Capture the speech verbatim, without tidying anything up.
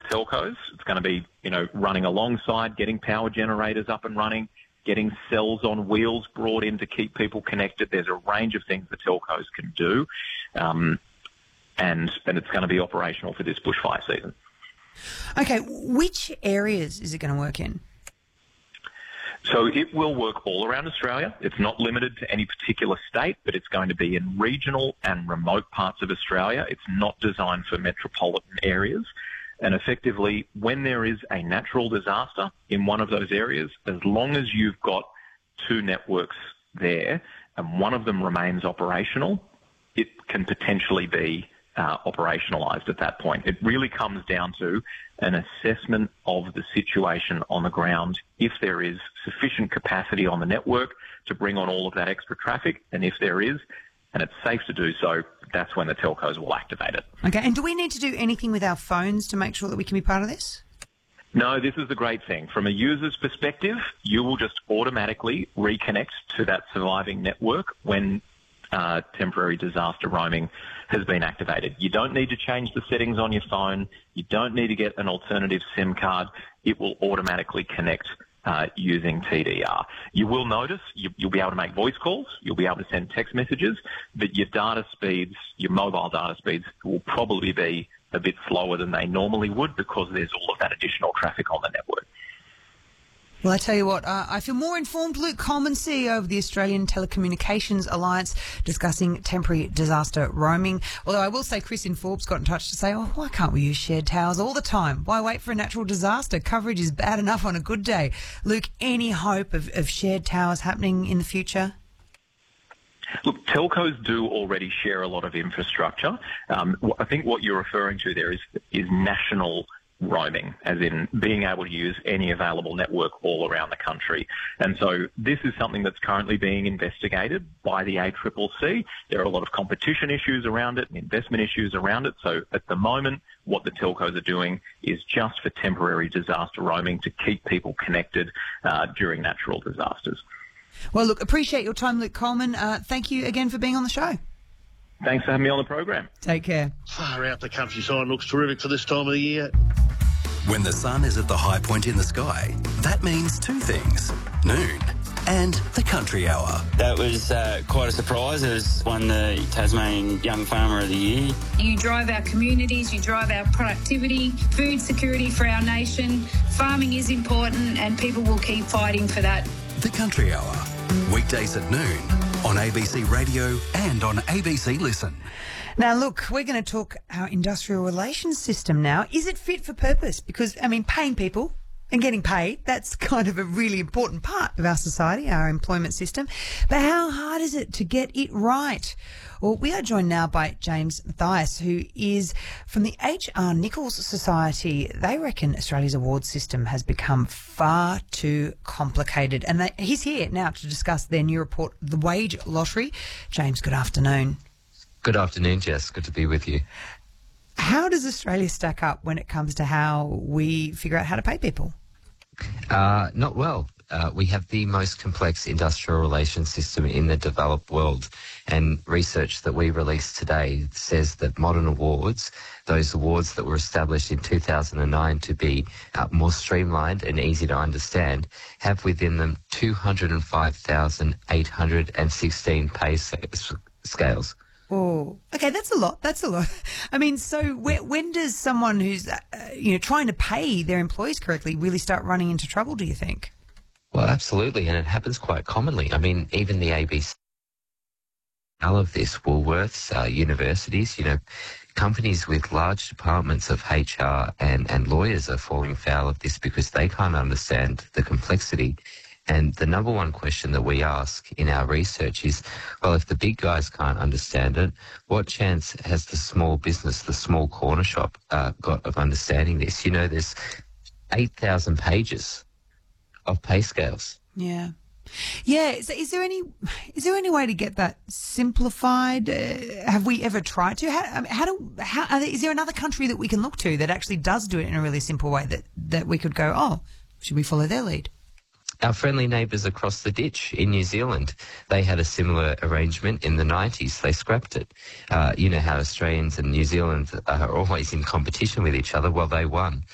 telcos. It's going to be, you know, running alongside, getting power generators up and running, getting cells on wheels brought in to keep people connected. There's a range of things the telcos can do, um, and, and it's going to be operational for this bushfire season. Okay, which areas is it going to work in? So it will work all around Australia. It's not limited to any particular state, but it's going to be in regional and remote parts of Australia. It's not designed for metropolitan areas. And effectively, when there is a natural disaster in one of those areas, as long as you've got two networks there and one of them remains operational, it can potentially be uh, operationalised at that point. It really comes down to an assessment of the situation on the ground, if there is sufficient capacity on the network to bring on all of that extra traffic, and if there is, and it's safe to do so, that's when the telcos will activate it. Okay, and do we need to do anything with our phones to make sure that we can be part of this? No, this is the great thing. From a user's perspective, you will just automatically reconnect to that surviving network when uh, temporary disaster roaming has been activated. You don't need to change the settings on your phone. You don't need to get an alternative SIM card. It will automatically connect uh, using T D R. You will notice you, you'll be able to make voice calls. You'll be able to send text messages, but your data speeds, your mobile data speeds will probably be a bit slower than they normally would because there's all of that additional traffic on the network. Well, I tell you what, uh, I feel more informed. Luke Coleman, C E O of the Australian Telecommunications Alliance, discussing temporary disaster roaming. Although I will say Chris in Forbes got in touch to say, oh, why can't we use shared towers all the time? Why wait for a natural disaster? Coverage is bad enough on a good day. Luke, any hope of, of shared towers happening in the future? Look, telcos do already share a lot of infrastructure. Um, I think what you're referring to there is is national roaming, as in being able to use any available network all around the country. And so this is something that's currently being investigated by the A C C C. There are a lot of competition issues around it and investment issues around it. So at the moment, what the telcos are doing is just for temporary disaster roaming to keep people connected uh, during natural disasters. Well, look, appreciate your time, Luke Coleman. Uh, thank you again for being on the show. Thanks for having me on the program. Take care. Far out the countryside looks terrific for this time of the year. When the sun is at the high point in the sky, that means two things: noon and the country hour. That was uh, quite a surprise. It was won the Tasmanian Young Farmer of the Year. You drive our communities, you drive our productivity, food security for our nation. Farming is important and people will keep fighting for that. The Country Hour, weekdays at noon on A B C Radio and on A B C Listen. Now, look, we're going to talk our industrial relations system now. Is it fit for purpose? Because, I mean, paying people and getting paid, that's kind of a really important part of our society, our employment system. But how hard is it to get it right? Well, we are joined now by James Mathias, who is from the H R Nichols Society. They reckon Australia's award system has become far too complicated. And they, he's here now to discuss their new report, The Wage Lottery. James, good afternoon. Good afternoon, Jess. Good to be with you. How does Australia stack up when it comes to how we figure out how to pay people? Uh, not well. Uh, we have the most complex industrial relations system in the developed world, and research that we released today says that modern awards, those awards that were established in two thousand nine to be uh, more streamlined and easy to understand, have within them two hundred five thousand eight hundred sixteen pay scales. Oh, okay, that's a lot. That's a lot. I mean, so when, when does someone who's, uh, you know, trying to pay their employees correctly really start running into trouble, do you think? Well, absolutely, and it happens quite commonly. I mean, even the A B C, all of this, Woolworths, uh, universities, you know, companies with large departments of H R and, and lawyers are falling foul of this because they can't understand the complexity. And the number one question that we ask in our research is, well, if the big guys can't understand it, what chance has the small business, the small corner shop, uh, got of understanding this? You know, there's eight thousand pages of pay scales. Yeah. Yeah. Is, is there any is there any way to get that simplified? Uh, have we ever tried to? How, I mean, how do how are there, is there another country that we can look to that actually does do it in a really simple way that, that we could go, oh, should we follow their lead? Our friendly neighbours across the ditch in New Zealand, they had a similar arrangement in the nineties. They scrapped it. Uh, you know how Australians and New Zealand are always in competition with each other. Well, they won.